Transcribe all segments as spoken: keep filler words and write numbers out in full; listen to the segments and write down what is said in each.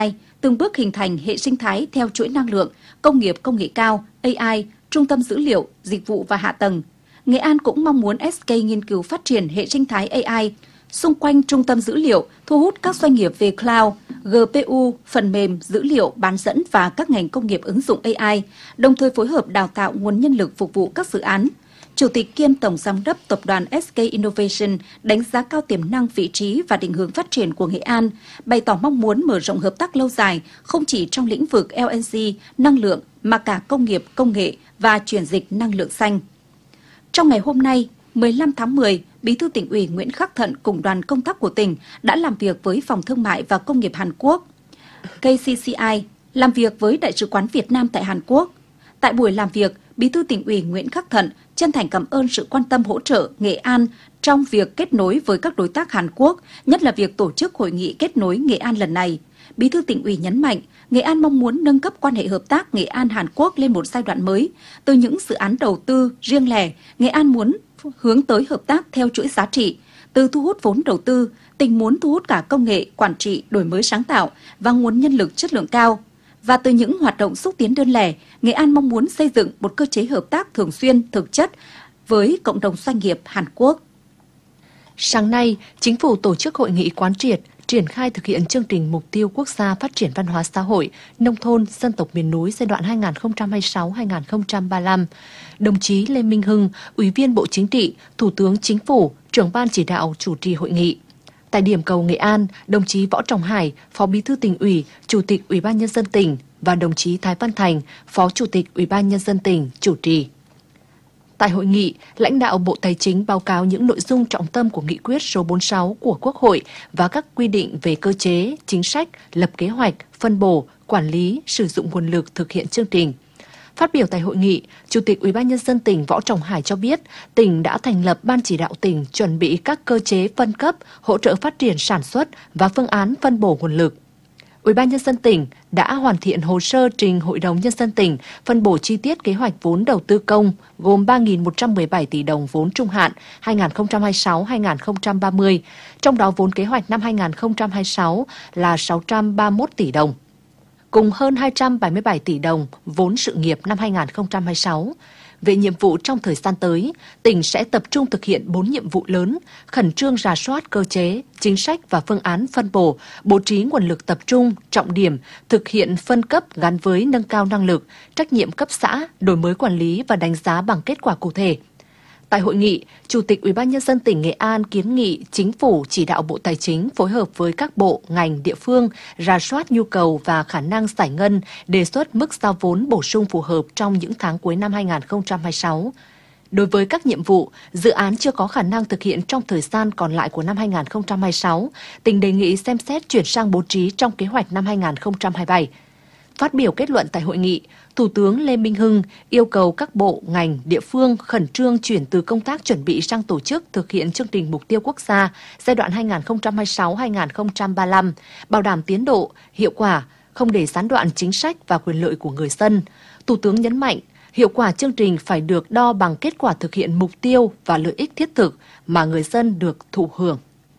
từng bước hình thành hệ sinh thái theo chuỗi năng lượng, công nghiệp công nghệ cao, a i, trung tâm dữ liệu, dịch vụ và hạ tầng. Nghệ An cũng mong muốn ét ca nghiên cứu phát triển hệ sinh thái a i xung quanh trung tâm dữ liệu, thu hút các doanh nghiệp về cloud, giê pê u, phần mềm, dữ liệu, bán dẫn và các ngành công nghiệp ứng dụng a i, đồng thời phối hợp đào tạo nguồn nhân lực phục vụ các dự án. Chủ tịch kiêm Tổng Giám đốc Tập đoàn ét ca Innovation đánh giá cao tiềm năng, vị trí và định hướng phát triển của Nghệ An, bày tỏ mong muốn mở rộng hợp tác lâu dài không chỉ trong lĩnh vực lờ en giê, năng lượng mà cả công nghiệp, công nghệ và chuyển dịch năng lượng xanh. Trong ngày hôm nay, mười lăm tháng mười, Bí thư Tỉnh ủy Nguyễn Khắc Thận cùng đoàn công tác của tỉnh đã làm việc với Phòng Thương mại và Công nghiệp Hàn Quốc, ca xê xê i, làm việc với Đại sứ quán Việt Nam tại Hàn Quốc. Tại buổi làm việc, Bí thư Tỉnh ủy Nguyễn Khắc Thận chân thành cảm ơn sự quan tâm hỗ trợ Nghệ An trong việc kết nối với các đối tác Hàn Quốc, nhất là việc tổ chức hội nghị kết nối Nghệ An lần này. Bí thư Tỉnh ủy nhấn mạnh, Nghệ An mong muốn nâng cấp quan hệ hợp tác Nghệ An-Hàn Quốc lên một giai đoạn mới. Từ những dự án đầu tư riêng lẻ, Nghệ An muốn hướng tới hợp tác theo chuỗi giá trị. Từ thu hút vốn đầu tư, tỉnh muốn thu hút cả công nghệ, quản trị, đổi mới sáng tạo và nguồn nhân lực chất lượng cao. Và từ những hoạt động xúc tiến đơn lẻ, Nghệ An mong muốn xây dựng một cơ chế hợp tác thường xuyên, thực chất với cộng đồng doanh nghiệp Hàn Quốc. Sáng nay, Chính phủ tổ chức hội nghị quán triệt, triển khai thực hiện chương trình Mục tiêu Quốc gia Phát triển Văn hóa Xã hội, Nông thôn, Dân tộc miền núi giai đoạn hai nghìn không trăm hai mươi sáu đến hai nghìn không trăm ba mươi lăm. Đồng chí Lê Minh Hưng, Ủy viên Bộ Chính trị, Thủ tướng Chính phủ, trưởng ban chỉ đạo chủ trì hội nghị. Tại điểm cầu Nghệ An, đồng chí Võ Trọng Hải, Phó Bí thư Tỉnh ủy, Chủ tịch Ủy ban Nhân dân tỉnh và đồng chí Thái Văn Thành, Phó Chủ tịch Ủy ban Nhân dân tỉnh chủ trì. Tại hội nghị, lãnh đạo Bộ Tài chính báo cáo những nội dung trọng tâm của nghị quyết số bốn mươi sáu của Quốc hội và các quy định về cơ chế, chính sách, lập kế hoạch, phân bổ, quản lý, sử dụng nguồn lực thực hiện chương trình. Phát biểu tại hội nghị, Chủ tịch Ủy ban Nhân dân tỉnh Võ Trọng Hải cho biết, tỉnh đã thành lập Ban chỉ đạo tỉnh chuẩn bị các cơ chế phân cấp, hỗ trợ phát triển sản xuất và phương án phân bổ nguồn lực. Ủy ban Nhân dân tỉnh đã hoàn thiện hồ sơ trình Hội đồng Nhân dân tỉnh phân bổ chi tiết kế hoạch vốn đầu tư công gồm ba nghìn một trăm mười bảy tỷ đồng vốn trung hạn hai nghìn không trăm hai mươi sáu đến hai nghìn không trăm ba mươi, trong đó vốn kế hoạch năm hai nghìn không trăm hai mươi sáu là sáu trăm ba mươi mốt tỷ đồng, cùng hơn hai trăm bảy mươi bảy tỷ đồng vốn sự nghiệp năm hai nghìn không trăm hai mươi sáu. Về nhiệm vụ trong thời gian tới, tỉnh sẽ tập trung thực hiện bốn nhiệm vụ lớn, khẩn trương rà soát cơ chế, chính sách và phương án phân bổ, bố trí nguồn lực tập trung, trọng điểm, thực hiện phân cấp gắn với nâng cao năng lực, trách nhiệm cấp xã, đổi mới quản lý và đánh giá bằng kết quả cụ thể. Tại hội nghị, Chủ tịch Ủy ban Nhân dân tỉnh Nghệ An kiến nghị Chính phủ chỉ đạo Bộ Tài chính phối hợp với các bộ, ngành, địa phương, rà soát nhu cầu và khả năng giải ngân, đề xuất mức giao vốn bổ sung phù hợp trong những tháng cuối năm hai nghìn không trăm hai mươi sáu. Đối với các nhiệm vụ, dự án chưa có khả năng thực hiện trong thời gian còn lại của năm hai nghìn không trăm hai mươi sáu, tỉnh đề nghị xem xét chuyển sang bố trí trong kế hoạch năm hai nghìn không trăm hai mươi bảy. Phát biểu kết luận tại hội nghị, Thủ tướng Lê Minh Hưng yêu cầu các bộ, ngành, địa phương khẩn trương chuyển từ công tác chuẩn bị sang tổ chức thực hiện chương trình Mục tiêu Quốc gia giai đoạn hai nghìn không trăm hai mươi sáu đến hai nghìn không trăm ba mươi lăm, bảo đảm tiến độ, hiệu quả, không để gián đoạn chính sách và quyền lợi của người dân. Thủ tướng nhấn mạnh, hiệu quả chương trình phải được đo bằng kết quả thực hiện mục tiêu và lợi ích thiết thực mà người dân được thụ hưởng.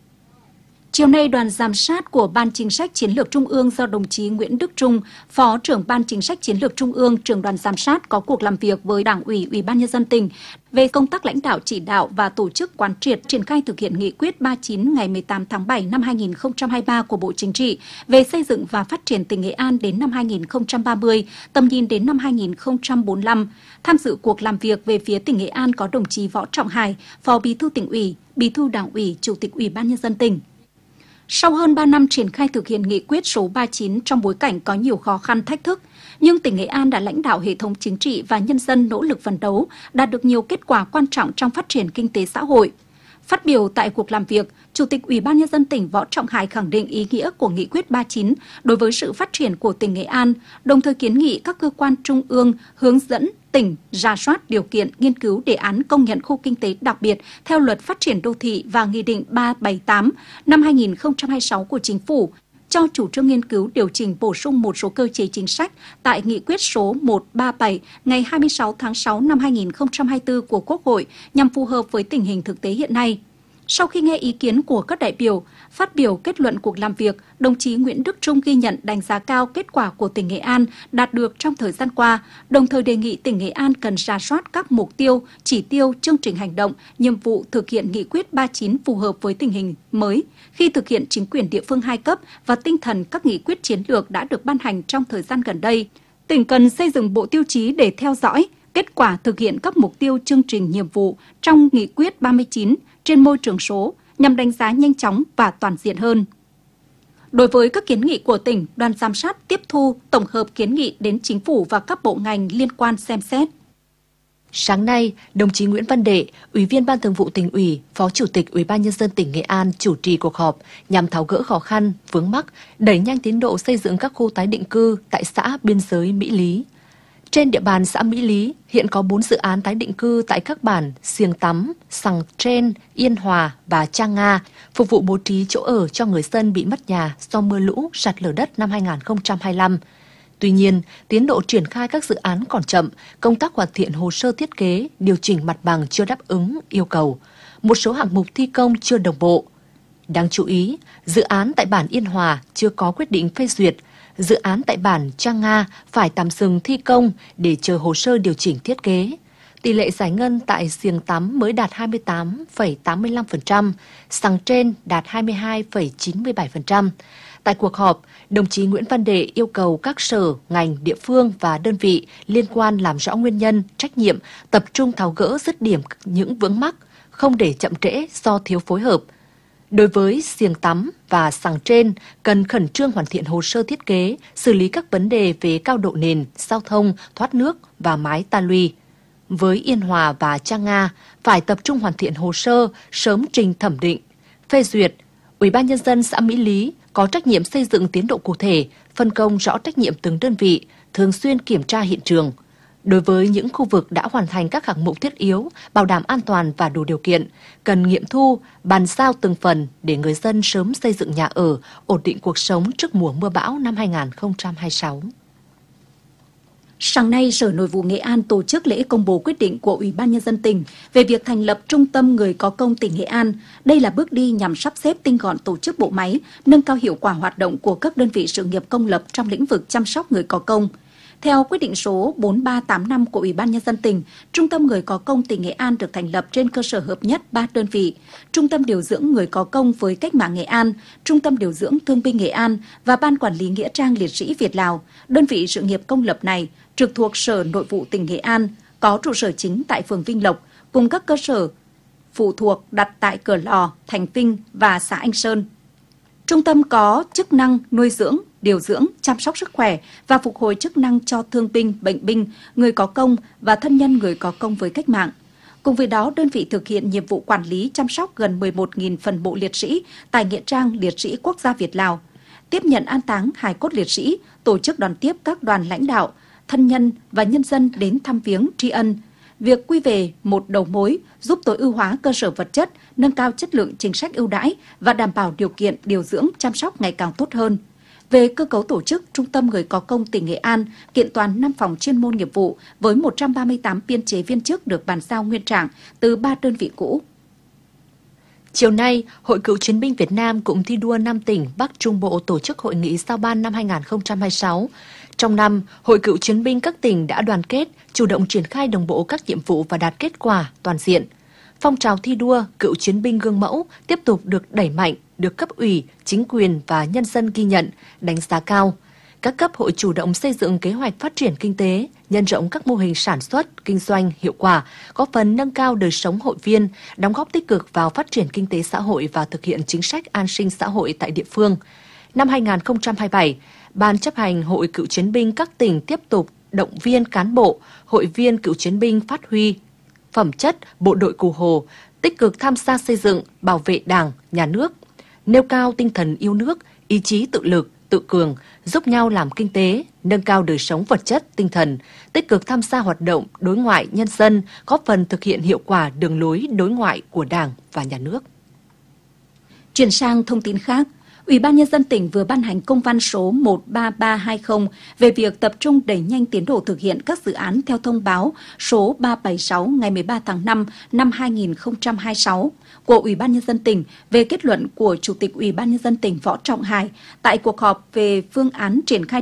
Chiều nay, đoàn giám sát của Ban Chính sách Chiến lược Trung ương do đồng chí Nguyễn Đức Trung, Phó trưởng Ban Chính sách Chiến lược Trung ương, trưởng đoàn giám sát có cuộc làm việc với Đảng ủy, Ủy ban Nhân dân tỉnh về công tác lãnh đạo chỉ đạo và tổ chức quán triệt triển khai thực hiện nghị quyết ba mươi chín ngày mười tám tháng bảy năm hai nghìn không trăm hai mươi ba của Bộ Chính trị về xây dựng và phát triển tỉnh Nghệ An đến năm hai nghìn không trăm ba mươi, tầm nhìn đến năm hai nghìn không trăm bốn mươi lăm. Tham dự cuộc làm việc về phía tỉnh Nghệ An có đồng chí Võ Trọng Hải, Phó Bí thư Tỉnh ủy, Bí thư Đảng ủy, Chủ tịch Ủy ban Nhân dân tỉnh. Sau hơn ba năm triển khai thực hiện nghị quyết số ba mươi chín trong bối cảnh có nhiều khó khăn thách thức, nhưng tỉnh Nghệ An đã lãnh đạo hệ thống chính trị và nhân dân nỗ lực phấn đấu, đạt được nhiều kết quả quan trọng trong phát triển kinh tế xã hội. Phát biểu tại cuộc làm việc, Chủ tịch Ủy ban Nhân dân tỉnh Võ Trọng Hải khẳng định ý nghĩa của nghị quyết ba mươi chín đối với sự phát triển của tỉnh Nghệ An, đồng thời kiến nghị các cơ quan trung ương hướng dẫn tỉnh rà soát điều kiện nghiên cứu đề án công nhận khu kinh tế đặc biệt theo Luật Phát triển Đô thị và Nghị định ba trăm bảy mươi tám năm hai nghìn không trăm hai mươi sáu của Chính phủ, cho chủ trương nghiên cứu điều chỉnh bổ sung một số cơ chế chính sách tại Nghị quyết số một trăm ba mươi bảy ngày hai mươi sáu tháng sáu năm hai nghìn không trăm hai mươi tư của Quốc hội nhằm phù hợp với tình hình thực tế hiện nay. Sau khi nghe ý kiến của các đại biểu, phát biểu kết luận cuộc làm việc, đồng chí Nguyễn Đức Trung ghi nhận đánh giá cao kết quả của tỉnh Nghệ An đạt được trong thời gian qua, đồng thời đề nghị tỉnh Nghệ An cần rà soát các mục tiêu, chỉ tiêu, chương trình hành động, nhiệm vụ thực hiện nghị quyết ba mươi chín phù hợp với tình hình mới khi thực hiện chính quyền địa phương hai cấp và tinh thần các nghị quyết chiến lược đã được ban hành trong thời gian gần đây. Tỉnh cần xây dựng bộ tiêu chí để theo dõi kết quả thực hiện các mục tiêu, chương trình, nhiệm vụ trong nghị quyết ba mươi chín trên môi trường số nhằm đánh giá nhanh chóng và toàn diện hơn. Đối với các kiến nghị của tỉnh, đoàn giám sát tiếp thu, tổng hợp kiến nghị đến chính phủ và các bộ ngành liên quan xem xét. Sáng nay, đồng chí Nguyễn Văn Đệ, Ủy viên Ban Thường vụ Tỉnh ủy, Phó Chủ tịch Ủy ban Nhân dân tỉnh Nghệ An chủ trì cuộc họp nhằm tháo gỡ khó khăn, vướng mắc, đẩy nhanh tiến độ xây dựng các khu tái định cư tại xã biên giới Mỹ Lý. Trên địa bàn xã Mỹ Lý, hiện có bốn dự án tái định cư tại các bản Siêng Tắm, Sằng Trên, Yên Hòa và Trang Nga, phục vụ bố trí chỗ ở cho người dân bị mất nhà do mưa lũ, sạt lở đất năm hai nghìn không trăm hai mươi lăm. Tuy nhiên, tiến độ triển khai các dự án còn chậm, công tác hoàn thiện hồ sơ thiết kế, điều chỉnh mặt bằng chưa đáp ứng yêu cầu. Một số hạng mục thi công chưa đồng bộ. Đáng chú ý, dự án tại bản Yên Hòa chưa có quyết định phê duyệt, dự án tại bản Trang Nga phải tạm dừng thi công để chờ hồ sơ điều chỉnh thiết kế. Tỷ lệ giải ngân tại Siêng Tắm mới đạt hai mươi tám phẩy tám mươi lăm phần trăm, Sằng Trên đạt hai mươi hai phẩy chín mươi bảy phần trăm. Tại cuộc họp, đồng chí Nguyễn Văn Đệ yêu cầu các sở, ngành, địa phương và đơn vị liên quan làm rõ nguyên nhân, trách nhiệm, tập trung tháo gỡ dứt điểm những vướng mắc, không để chậm trễ do thiếu phối hợp. Đối với Siêng Tắm và Sằng Trên, cần khẩn trương hoàn thiện hồ sơ thiết kế, xử lý các vấn đề về cao độ nền, giao thông, thoát nước và mái ta luy. Với Yên Hòa và Trang Nga, phải tập trung hoàn thiện hồ sơ, sớm trình thẩm định, phê duyệt. Ủy ban Nhân dân xã Mỹ Lý có trách nhiệm xây dựng tiến độ cụ thể, phân công rõ trách nhiệm từng đơn vị, thường xuyên kiểm tra hiện trường. Đối với những khu vực đã hoàn thành các hạng mục thiết yếu, bảo đảm an toàn và đủ điều kiện, cần nghiệm thu, bàn giao từng phần để người dân sớm xây dựng nhà ở, ổn định cuộc sống trước mùa mưa bão năm hai nghìn không trăm hai mươi sáu. Sáng nay, Sở Nội vụ Nghệ An tổ chức lễ công bố quyết định của Ủy ban Nhân dân tỉnh về việc thành lập Trung tâm Người có công tỉnh Nghệ An. Đây là bước đi nhằm sắp xếp tinh gọn tổ chức bộ máy, nâng cao hiệu quả hoạt động của các đơn vị sự nghiệp công lập trong lĩnh vực chăm sóc người có công. Theo quyết định số bốn ba tám năm của Ủy ban Nhân dân tỉnh, Trung tâm Người có công tỉnh Nghệ An được thành lập trên cơ sở hợp nhất ba đơn vị: Trung tâm điều dưỡng người có công với cách mạng Nghệ An, Trung tâm điều dưỡng thương binh Nghệ An và Ban quản lý nghĩa trang liệt sĩ Việt Lào. Đơn vị sự nghiệp công lập này trực thuộc Sở Nội vụ tỉnh Nghệ An, có trụ sở chính tại phường Vinh Lộc, cùng các cơ sở phụ thuộc đặt tại Cửa Lò, Thành Vinh và xã Anh Sơn. Trung tâm có chức năng nuôi dưỡng, điều dưỡng, chăm sóc sức khỏe và phục hồi chức năng cho thương binh, bệnh binh, người có công và thân nhân người có công với cách mạng. Cùng với đó, đơn vị thực hiện nhiệm vụ quản lý chăm sóc gần mười một nghìn phần mộ liệt sĩ tại Nghĩa trang Liệt sĩ Quốc gia Việt Lào, tiếp nhận an táng hài cốt liệt sĩ, tổ chức đón tiếp các đoàn lãnh đạo, thân nhân và nhân dân đến thăm viếng tri ân. Việc quy về một đầu mối giúp tối ưu hóa cơ sở vật chất, nâng cao chất lượng chính sách ưu đãi và đảm bảo điều kiện điều dưỡng chăm sóc ngày càng tốt hơn. Về cơ cấu tổ chức, Trung tâm Người có công tỉnh Nghệ An kiện toàn năm phòng chuyên môn nghiệp vụ với một trăm ba mươi tám biên chế viên chức được bàn giao nguyên trạng từ ba đơn vị cũ. Chiều nay, Hội Cựu chiến binh Việt Nam cụm thi đua năm tỉnh Bắc Trung Bộ tổ chức hội nghị giao ban năm hai nghìn không trăm hai mươi sáu. Trong năm, Hội Cựu chiến binh các tỉnh đã đoàn kết, chủ động triển khai đồng bộ các nhiệm vụ và đạt kết quả toàn diện. Phong trào thi đua cựu chiến binh gương mẫu tiếp tục được đẩy mạnh, được cấp ủy, chính quyền và nhân dân ghi nhận, đánh giá cao. Các cấp hội chủ động xây dựng kế hoạch phát triển kinh tế, nhân rộng các mô hình sản xuất, kinh doanh hiệu quả, góp phần nâng cao đời sống hội viên, đóng góp tích cực vào phát triển kinh tế xã hội và thực hiện chính sách an sinh xã hội tại địa phương. Năm hai nghìn không trăm hai mươi bảy, Ban chấp hành Hội Cựu chiến binh các tỉnh tiếp tục động viên cán bộ, hội viên cựu chiến binh phát huy phẩm chất bộ đội Cụ Hồ, tích cực tham gia xây dựng, bảo vệ Đảng, Nhà nước, nêu cao tinh thần yêu nước, ý chí tự lực, tự cường, giúp nhau làm kinh tế, nâng cao đời sống vật chất, tinh thần, tích cực tham gia hoạt động đối ngoại nhân dân, góp phần thực hiện hiệu quả đường lối đối ngoại của Đảng và Nhà nước. Chuyển sang thông tin khác, Ủy ban Nhân dân tỉnh vừa ban hành công văn số một ba ba hai không về việc tập trung đẩy nhanh tiến độ thực hiện các dự án theo thông báo số ba bảy sáu ngày mười ba tháng năm năm hai nghìn không trăm hai mươi sáu của Ủy ban Nhân dân tỉnh về kết luận của Chủ tịch Ủy ban Nhân dân tỉnh Võ Trọng Hải tại cuộc họp về phương án triển khai